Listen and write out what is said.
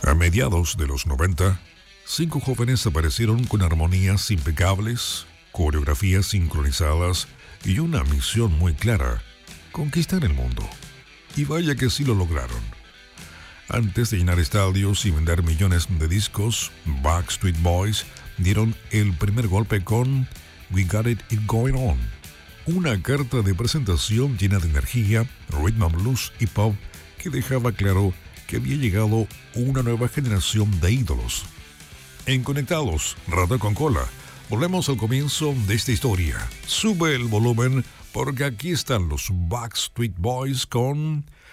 A mediados de los 90, 5 jóvenes aparecieron con armonías impecables, coreografías sincronizadas y una misión muy clara: conquistar el mundo. Y vaya que sí lo lograron. Antes de llenar estadios y vender millones de discos, Backstreet Boys dieron el primer golpe con We Got It Going On, una carta de presentación llena de energía, rhythm and blues y pop que dejaba claro que había llegado una nueva generación de ídolos. En Conectados, Rata con Cola, volvemos al comienzo de esta historia. Sube el volumen porque aquí están los Backstreet Boys con